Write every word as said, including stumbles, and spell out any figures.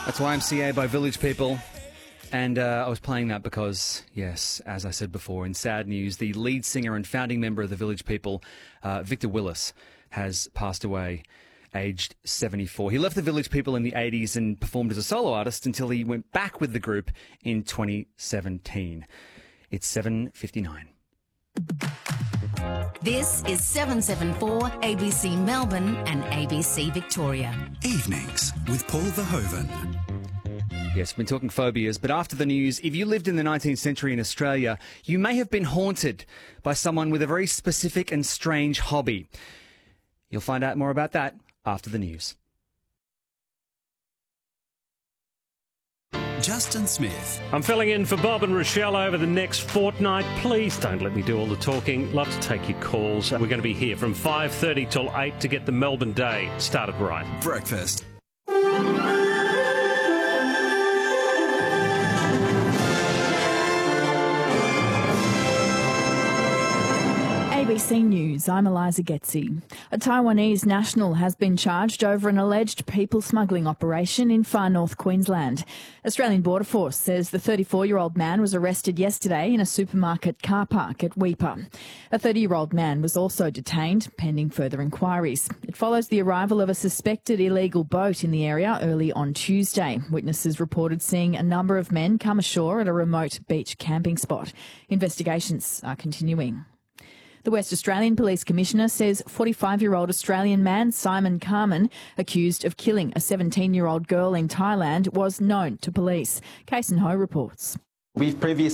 That's Y M C A by Village People. And uh, I was playing that because, yes, as I said before, in sad news, the lead singer and founding member of the Village People, uh, Victor Willis, has passed away, aged seventy-four. He left the Village People in the eighties and performed as a solo artist until he went back with the group in twenty seventeen. It's seven fifty-nine. This is seven seventy-four A B C Melbourne and A B C Victoria. Evenings with Paul Verhoeven. Yes, we've been talking phobias, but after the news, if you lived in the nineteenth century in Australia, you may have been haunted by someone with a very specific and strange hobby. You'll find out more about that after the news. Justin Smith. I'm filling in for Bob and Rochelle over the next fortnight. Please don't let me do all the talking. Love to take your calls. We're going to be here from five thirty till eight to get the Melbourne day started right. Breakfast. A B C News, I'm Eliza Getzi. A Taiwanese national has been charged over an alleged people smuggling operation in far north Queensland. Australian Border Force says the thirty-four-year-old man was arrested yesterday in a supermarket car park at Weipa. A thirty-year-old man was also detained, pending further inquiries. It follows the arrival of a suspected illegal boat in the area early on Tuesday. Witnesses reported seeing a number of men come ashore at a remote beach camping spot. Investigations are continuing. The West Australian Police Commissioner says forty-five-year-old Australian man Simon Carman, accused of killing a seventeen-year-old girl in Thailand, was known to police. Kason Ho reports. We've previously